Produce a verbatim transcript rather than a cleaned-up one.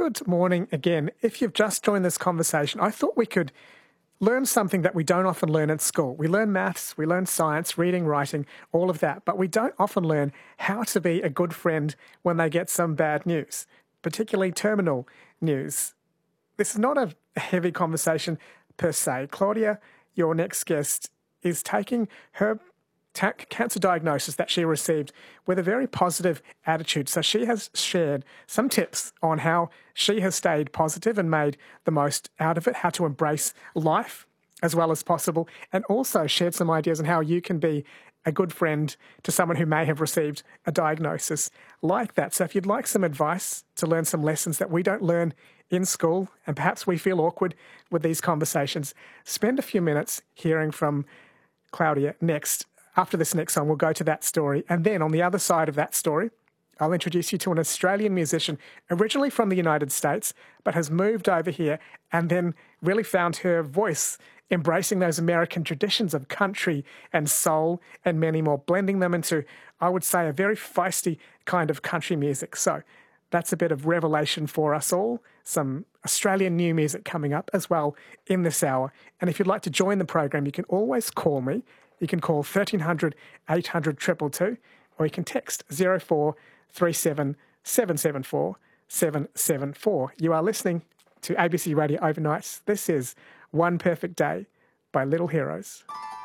Good morning again. If you've just joined this conversation, I thought we could learn something that we don't often learn at school. We learn maths, we learn science, reading, writing, all of that, but we don't often learn how to be a good friend when they get some bad news, particularly terminal news. This is not a heavy conversation per se. Claudia, your next guest, is taking her ta- cancer diagnosis that she received with a very positive attitude. So she has shared some tips on how she has stayed positive and made the most out of it, how to embrace life as well as possible, and also shared some ideas on how you can be a good friend to someone who may have received a diagnosis like that. So if you'd like some advice to learn some lessons that we don't learn in school, and perhaps we feel awkward with these conversations, spend a few minutes hearing from Claudia next. After this next song, we'll go to that story. And then on the other side of that story, I'll introduce you to an Australian musician, originally from the United States, but has moved over here and then really found her voice embracing those American traditions of country and soul and many more, blending them into, I would say, a very feisty kind of country music. So that's a bit of revelation for us all. Some Australian new music coming up as well in this hour. And if you'd like to join the program, you can always call me. You can call thirteen hundred, eight hundred, two two two, or you can text zero four three seven, seven seven four, seven seven four. You are listening to A B C Radio Overnights. This is One Perfect Day by Little Heroes.